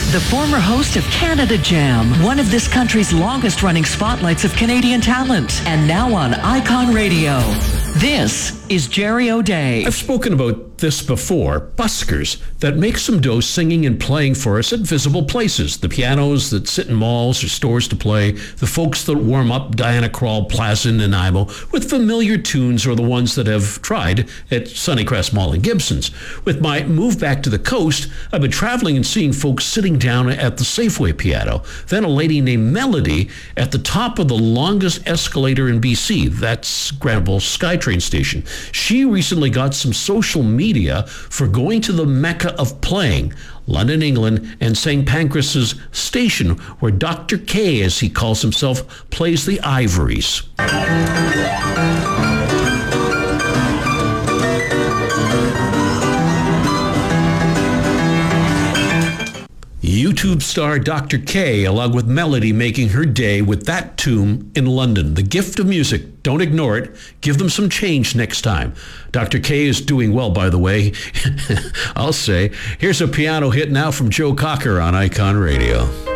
the former host of Canada Jam, one of this country's longest-running spotlights of Canadian talent, and now on Icon Radio. This is Jerry O'Day. I've spoken about this before, buskers that make some dough singing and playing for us at visible places. The pianos that sit in malls or stores to play, the folks that warm up Diana Krall Plaza in Nanaimo with familiar tunes, or the ones that have tried at Sunnycrest Mall and Gibson's. With my move back to the coast, I've been traveling and seeing folks sitting down at the Safeway piano. Then a lady named Melody at the top of the longest escalator in BC. That's Granville SkyTrain station. She recently got some social media for going to the Mecca of playing, London, England, and St. Pancras' station, where Dr. K, as he calls himself, plays the ivories. YouTube star Dr. K, along with Melody, making her day with that tune in London. The gift of music. Don't ignore it. Give them some change next time. Dr. K is doing well, by the way. I'll say. Here's a piano hit now from Joe Cocker on Icon Radio.